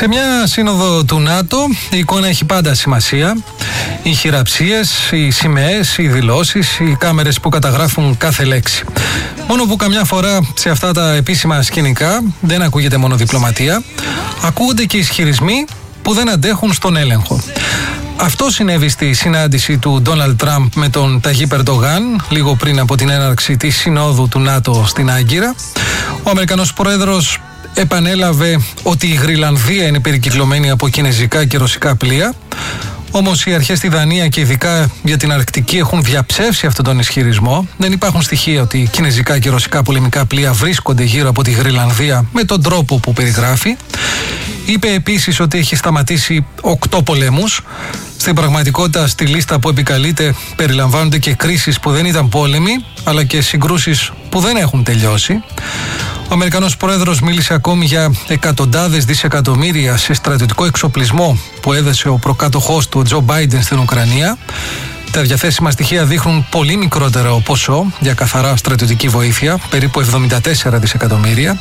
Σε μια σύνοδο του ΝΑΤΟ η εικόνα έχει πάντα σημασία. Οι χειραψίες, οι σημαίες, οι δηλώσεις, οι κάμερες που καταγράφουν κάθε λέξη. Μόνο που καμιά φορά σε αυτά τα επίσημα σκηνικά δεν ακούγεται μόνο διπλωματία, ακούγονται και ισχυρισμοί που δεν αντέχουν στον έλεγχο. Αυτό συνέβη στη συνάντηση του Ντόναλντ Τραμπ με τον Ταγίπ Ερντογάν λίγο πριν από την έναρξη της συνόδου του ΝΑΤΟ στην Άγκυρα. Ο Αμερικανός πρόεδρος επανέλαβε ότι η Γροιλανδία είναι περικυκλωμένη από κινεζικά και ρωσικά πλοία. Όμως οι αρχές στη Δανία και ειδικά για την Αρκτική έχουν διαψεύσει αυτόν τον ισχυρισμό. Δεν υπάρχουν στοιχεία ότι κινεζικά και ρωσικά πολεμικά πλοία βρίσκονται γύρω από τη Γροιλανδία με τον τρόπο που περιγράφει. Είπε επίσης ότι έχει σταματήσει 8 πολέμους. Στην πραγματικότητα, στη λίστα που επικαλείται περιλαμβάνονται και κρίσεις που δεν ήταν πόλεμοι, αλλά και συγκρούσεις που δεν έχουν τελειώσει. Ο Αμερικανός πρόεδρος μίλησε ακόμη για εκατοντάδες δισεκατομμύρια σε στρατιωτικό εξοπλισμό που έδεσε ο προκάτοχός του, ο Τζο Μπάιντεν, στην Ουκρανία. Τα διαθέσιμα στοιχεία δείχνουν πολύ μικρότερο ποσό για καθαρά στρατιωτική βοήθεια, περίπου 74 δισεκατομμύρια.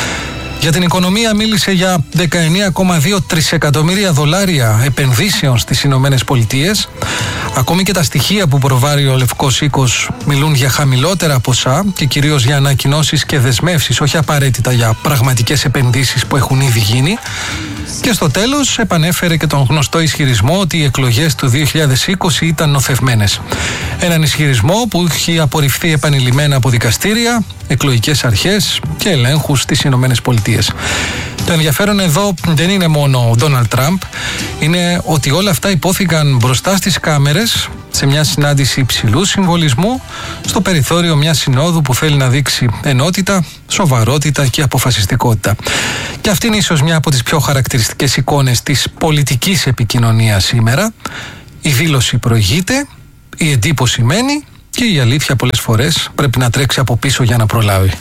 Για την οικονομία μίλησε για 19,2 τρισεκατομμύρια δολάρια επενδύσεων στις Ηνωμένες Πολιτείες. Ακόμη και τα στοιχεία που προβάλλει ο Λευκός Οίκος μιλούν για χαμηλότερα ποσά και κυρίως για ανακοινώσεις και δεσμεύσεις, όχι απαραίτητα για πραγματικές επενδύσεις που έχουν ήδη γίνει. Και στο τέλος επανέφερε και τον γνωστό ισχυρισμό ότι οι εκλογές του 2020 ήταν νοθευμένες. Έναν ισχυρισμό που έχει απορριφθεί επανειλημμένα από δικαστήρια, εκλογικές αρχές και ελέγχους στις Ηνωμένες Πολιτείες. Το ενδιαφέρον εδώ δεν είναι μόνο ο Ντόναλντ Τραμπ, είναι ότι όλα αυτά υπόθηκαν μπροστά στις κάμερες σε μια συνάντηση υψηλού συμβολισμού στο περιθώριο μιας συνόδου που θέλει να δείξει ενότητα, σοβαρότητα και αποφασιστικότητα. Και αυτή είναι ίσως μια από τις πιο χαρακτηριστικές εικόνες της πολιτικής επικοινωνίας σήμερα. Η δήλωση προηγείται, η εντύπωση μένει και η αλήθεια πολλές φορές πρέπει να τρέξει από πίσω για να προλάβει.